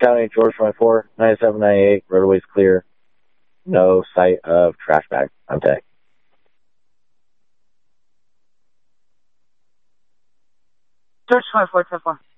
County, George 24, 9798, roadways clear. No sight of trash bag. I'm tagged. George 24, 10-4.